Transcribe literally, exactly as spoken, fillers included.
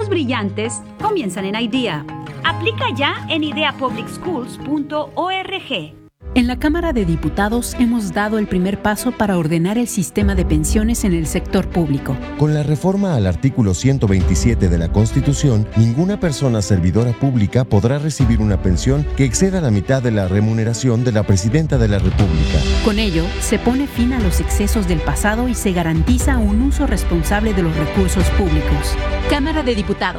mentes brillantes comienzan en IDEA. Aplica ya en idea public schools punto org. En la Cámara de Diputados hemos dado el primer paso para ordenar el sistema de pensiones en el sector público. Con la reforma al artículo ciento veintisiete de la Constitución, ninguna persona servidora pública podrá recibir una pensión que exceda la mitad de la remuneración de la Presidenta de la República. Con ello, se pone fin a los excesos del pasado y se garantiza un uso responsable de los recursos públicos. Cámara de Diputados.